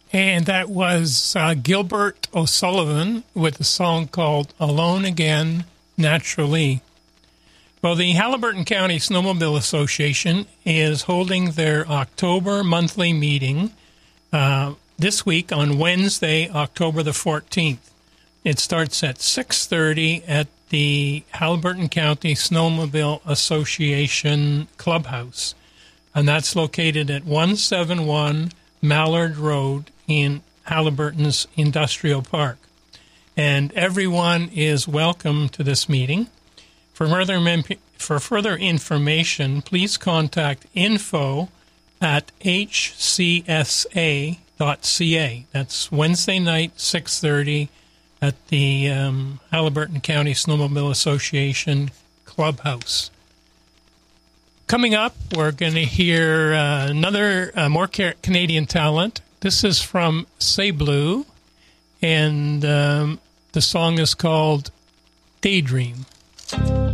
And that was Gilbert O'Sullivan with a song called Alone Again, Naturally. Well, the Haliburton County Snowmobile Association is holding their October monthly meeting this week on Wednesday, October the 14th. It starts at 6:30 at the Haliburton County Snowmobile Association Clubhouse, and that's located at 171 Mallard Road in Haliburton's Industrial Park. And everyone is welcome to this meeting. For further information, please contact info@hcsa.ca. That's Wednesday night, 6:30 at the Haliburton County Snowmobile Association Clubhouse. Coming up, we're going to hear more Canadian talent. This is from Say Blue, and the song is called Daydream.